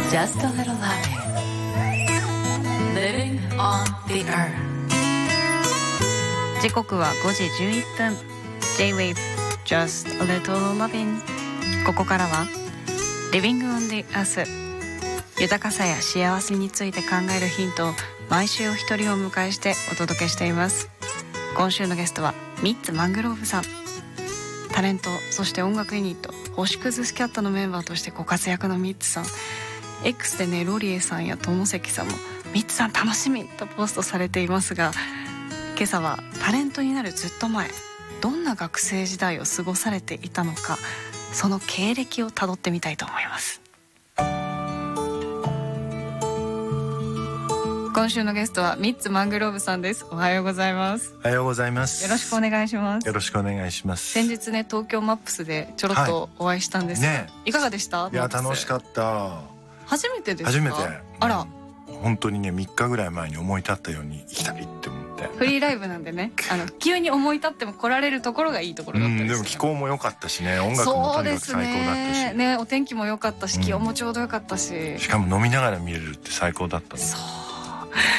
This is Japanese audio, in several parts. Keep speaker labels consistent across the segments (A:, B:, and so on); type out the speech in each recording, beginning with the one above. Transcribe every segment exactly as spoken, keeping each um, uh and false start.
A: Just a little laughter. Living on the earth.
B: 時刻はごじじゅういっぷん。 J-Wave Just a little loving。 ここからは Living on the earth、 豊かさや幸せについて考えるヒントを毎週お一人をお迎えしてお届けしています。今週のゲストはミッツ・マングローブさん。タレント、そして音楽ユニット星屑スキャットのメンバーとしてご活躍のミッツさん。 X でね、ロリエさんや友関さんもミッツさん楽しみとポストされていますが、今朝はタレントになるずっと前、どんな学生時代を過ごされていたのか、その経歴をたどってみたいと思います。今週のゲストはミッツ・マングローブさんです。おはようございます。
C: おはようございます。
B: よろしくお願いします。
C: よろしくお願いします。
B: 先日ね、東京マップスでちょろっとお会いしたんですが、はいね、いかがでした？
C: いや、楽しかった。
B: 初めてですか？
C: 初めて。
B: あら、
C: 本当にね、みっかぐらい前に思い立ったように行きたいって思って。
B: フリーライブなんでね、あの急に思い立っても来られるところがいいところだったんです、ね、
C: うん、でも気候も良かったしね、音楽もとにかく最高だったし、そうですね、
B: ね、お天気も良かったし、気温もちょうど良かったし、うん、
C: しかも飲みながら見れるって最高だったの。
B: そう、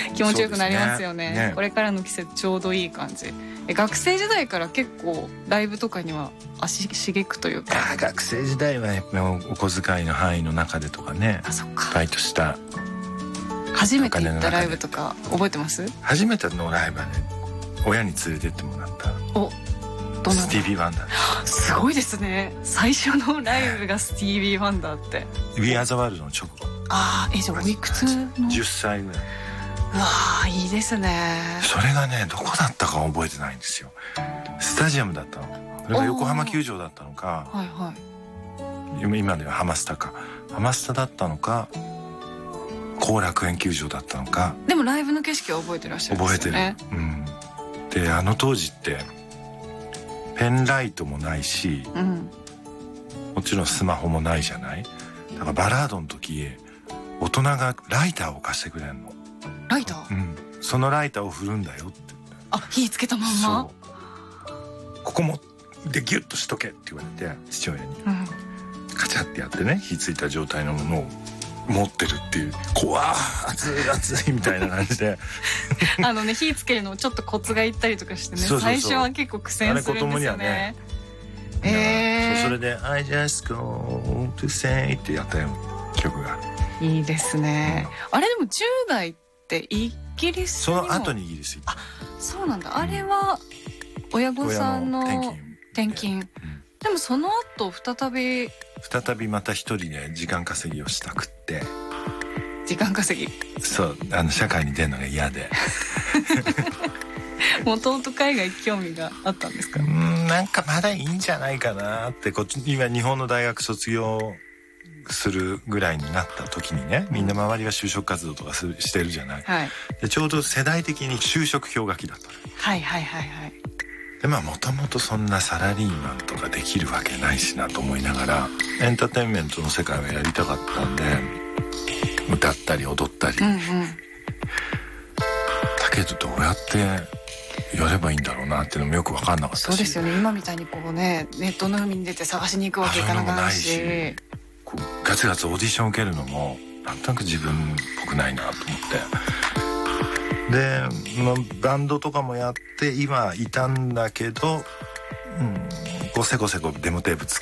B: 気持ちよくなりますよ ね, ね, ねこれからの季節ちょうどいい感じ。え、学生時代から結構ライブとかには足しげくというか。
C: あ、学生時代はやっぱお小遣いの範囲の中でとかね。
B: あ、そっか。
C: バイトした
B: 初めて行ったライブとか覚えてます？
C: 初めてのライブはね、親に連れてってもらった
B: おどんな
C: スティービー・ワンダー。
B: すごいですね、最初のライブがスティービー・ワンダーって。 We
C: Are the World の直後。
B: ああ、え、じゃあおいくつの？
C: じゅっさいぐらい。
B: うわー、いいですね。
C: それがね、どこだったか覚えてないんですよ。スタジアムだったの。それが横浜球場だったのか、
B: はいはい、
C: 今ではハマスタか、ハマスタだったのか、後楽園球場だったのか。
B: でもライブの景色は覚えてらっしゃるんですよね。
C: 覚えてる、うん、で、あの当時ってペンライトもないし、うん、もちろんスマホもないじゃない。だからバラードの時大人がライターを貸してくれるの。
B: ライター、
C: うん、そのライターを振るんだよって。
B: あ、火つけたまんま。
C: ここもでギュッとしとけって言われて、父親に、うん、カチャってやってね、火ついた状態のものを持ってるっていう、怖ー、熱い熱いみたいな感じで
B: あのね、火つけるのちょっとコツがいったりとかしてね、そうそうそう、最初は結構苦戦するんですよね。
C: あれ子供にはね、えー、それで I just go to say ってやったよ曲が
B: いいですね、うん、あれでもじゅう代ってイギリスにも、
C: その後にイギリス行った。
B: あ、そうなんだ。あれは親御さんの転勤、うん、でもその後再び
C: 再びまた一人で時間稼ぎをしたくって。
B: 時間稼ぎ、
C: そう、あの社会に出るのが嫌で
B: もともと海外興味があったんですか？
C: うん、なんかまだいいんじゃないかなって。こっち今日本の大学卒業するぐらいになった時にね、みんな周りは就職活動とかするしてるじゃない、はい、でちょうど世代的に就職氷河期だった。
B: はいはいはいはい。
C: で、まあもともとそんなサラリーマンとかできるわけないしなと思いながら、エンターテインメントの世界をやりたかったんで、歌ったり踊ったり、うんうん、だけどどうやってやればいいんだろうなっていうのもよく分かんなかったし。
B: そうですよね、今みたいにこうね、ネットの海に出て探しに行くわけいかないし、
C: こうガツガツオーディション受けるのもなんとなく自分っぽくないなと思って、で、まあ、バンドとかもやって今いたんだけど、うん、こうせこせこデモテープ作